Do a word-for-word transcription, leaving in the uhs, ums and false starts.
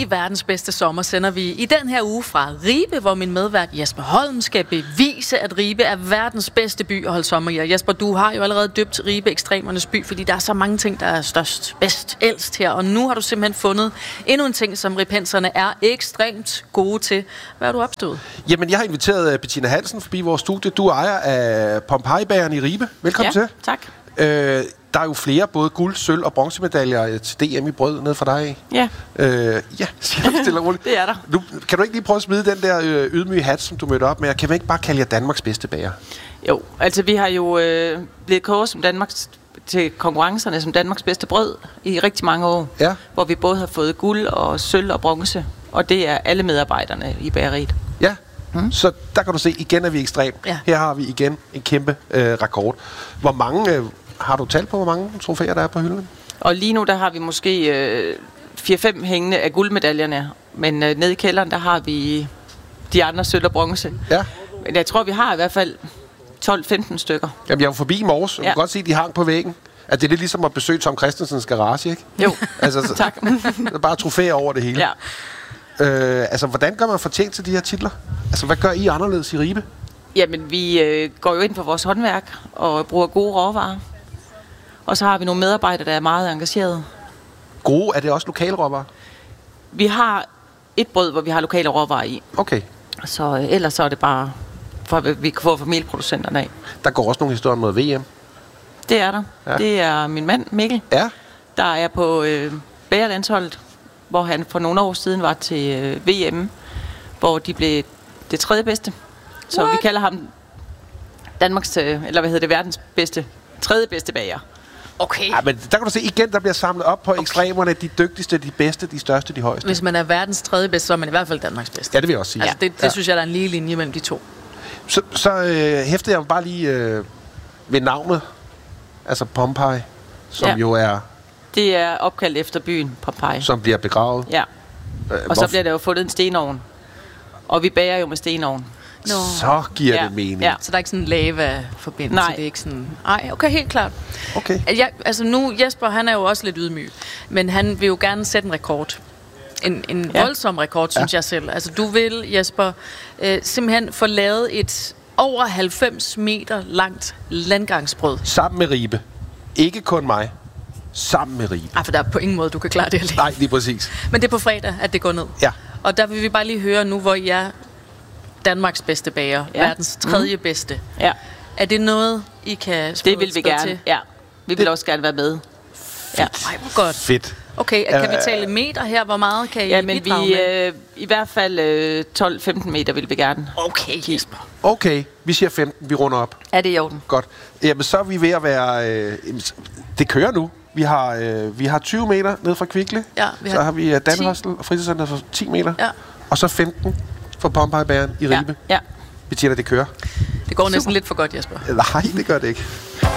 verdens bedste sommer sender vi i den her uge fra Ribe, hvor min medvært Jesper Holm skal bevise, at Ribe er verdens bedste by at holde sommer i. Og Jesper, du har jo allerede døbt Ribe ekstremernes by, fordi der er så mange ting, der er størst, bedst, ældst her. Og nu har du simpelthen fundet endnu en ting, som ripenserne er ekstremt gode til. Hvad har du opstået? Jamen, jeg har inviteret Bettina Hansen forbi vores studie. Du er ejer af Pompeji-bageren i Ribe. Velkommen ja, til. Tak. Øh, der er jo flere, både guld, sølv og bronzemedaljer til D M i brød ned for dig. Ja. Øh, ja, siger du stille og roligt. Det er der. Nu, kan du ikke lige prøve at smide den der øh, ydmyge hat, som du mødte op med? Kan vi ikke bare kalde jer Danmarks bedste bager? Jo, altså vi har jo øh, blevet kåret som Danmarks, til konkurrencerne som Danmarks bedste brød i rigtig mange år. Ja. Hvor vi både har fået guld og sølv og bronze. Og det er alle medarbejderne i bageriet. Ja. Hmm. Så der kan du se, igen er vi ekstrem. Ja. Her har vi igen en kæmpe øh, rekord. Hvor mange... Øh, Har du talt på, hvor mange trofæer der er på hylden? Og lige nu, der har vi måske øh, fire fem hængende af guldmedaljerne. Men øh, nede i kælderen, der har vi de andre sølv og bronze. Ja. Men jeg tror, vi har i hvert fald tolv femten stykker. Jamen, jeg var forbi i morges, og ja. Du kan godt se, at de hang på væggen. At det er lidt ligesom at besøge Tom Christensens garage, ikke? Jo, altså, så, tak. Der er bare trofæer over det hele. Ja. Øh, altså, hvordan gør man fortjent til de her titler? Altså, hvad gør I anderledes i Ribe? Jamen, vi øh, går jo ind for vores håndværk og bruger gode råvarer. Og så har vi nogle medarbejdere, der er meget engagerede. Gode? Er det også lokale råvarer? Vi har et brød, hvor vi har lokale råvarer i. Okay. Så øh, ellers så er det bare, for at vi kan få familieproducenterne af. Der går også nogle historier mod V M. Det er der. Ja. Det er min mand, Mikkel, ja. der er på øh, bagerlandsholdet, hvor han for nogle år siden var til øh, V M, hvor de blev det tredje bedste. Så What? Vi kalder ham Danmarks, øh, eller hvad hedder det, verdens bedste, tredje bedste bager. Okay. Ja, men der kan du se igen, der bliver samlet op på okay. ekstremerne, de dygtigste, de bedste, de største, de højeste. Hvis man er verdens tredje bedste, så er man i hvert fald Danmarks bedste. Ja, det vil jeg også sige. Altså, det, det ja. synes jeg, der er en lige linje mellem de to. Så, så øh, hæftede jeg bare lige øh, ved navnet, altså Pompeji, som ja. jo er... Det er opkaldt efter byen Pompeji. Som bliver begravet. Ja. Øh, og så bliver der jo fundet en stenovn. Og vi bager jo med stenovn. No. Så giver ja. det mening. Ja. Så der er ikke sådan en lava-forbindelse? Nej. Det er ikke sådan... Ej, okay, helt klart. Okay. Jeg, altså nu, Jesper, han er jo også lidt ydmyg, men han vil jo gerne sætte en rekord. En, en ja. voldsom rekord, synes ja. jeg selv. Altså du vil, Jesper, øh, simpelthen få lavet et over halvfems meter langt landgangsbrød. Sammen med Ribe. Ikke kun mig. Sammen med Ribe. Ej, for der er på ingen måde, du kan klare det alene. Nej, lige præcis. Men det er på fredag, at det går ned. Ja. Og der vil vi bare lige høre nu, hvor I er Danmarks bedste bager, ja. verdens tredje mm. bedste. Ja. Er det noget, I kan Det vil vi gerne, til? ja. Vi vil det... også gerne være med. Fedt. Ja. Ej, hvor godt. Fedt. Okay, kan uh, vi tale meter her? Hvor meget kan I ja, men bidrage vi, med? øh, i hvert fald øh, tolv femten meter vil vi gerne. Okay, Jesper. Okay, vi siger femten, vi runder op. Er det i orden? Godt. Jamen, så er vi ved at være... Øh, det kører nu. Vi har, øh, vi har tyve meter ned fra Kvickly. Ja, vi har så har vi uh, Danhostel og Fritidscenter for ti meter. Ja. Og så femten for Pompeji-bageren i Ribe. Ja. ja. Bettina, det kører. Det går næsten Super. lidt for godt, Jesper. Nej, det gør det ikke.